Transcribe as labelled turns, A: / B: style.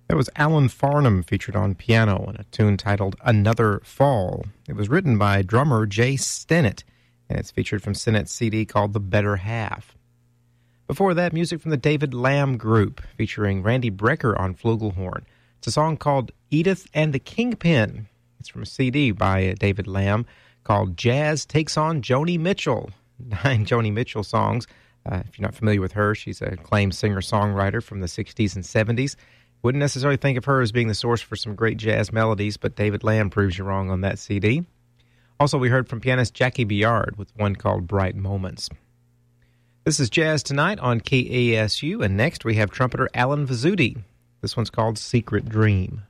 A: That was Alan Farnham featured on piano in a tune titled Another Fall. It was written by drummer Jay Stennett, and it's featured from Sennett's CD called The Better Half. Before that, music from the David Lamb Group, featuring Randy Brecker on flugelhorn. It's a song called Edith and the Kingpin. It's from a CD by David Lamb called Jazz Takes on Joni Mitchell. 9 Joni Mitchell songs. If you're not familiar with her, she's an acclaimed singer-songwriter from the 60s and 70s. Wouldn't necessarily think of her as being the source for some great jazz melodies, but David Lamb proves you wrong on that CD. Also, we heard from pianist Jackie Biard with one called Bright Moments. This is Jazz Tonight on KASU, and next we have trumpeter Alan Vizzuti. This one's called Secret Dream.